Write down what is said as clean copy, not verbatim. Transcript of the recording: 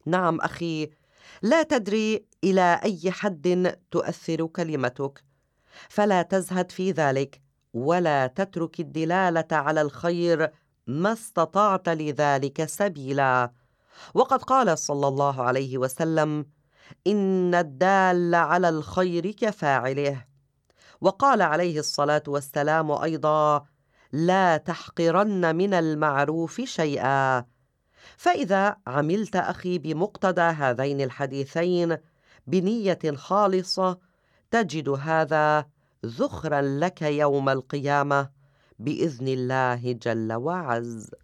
نعم أخي، لا تدري إلى أي حد تؤثر كلمتك، فلا تزهد في ذلك، ولا تترك الدلالة على الخير ما استطعت لذلك سبيلا. وقد قال صلى الله عليه وسلم: إن الدال على الخير كفاعله. وقال عليه الصلاة والسلام أيضا: لا تحقرن من المعروف شيئا. فإذا عملت أخي بمقتضى هذين الحديثين بنية خالصة، تجد هذا ذخرا لك يوم القيامة بإذن الله جل وعز.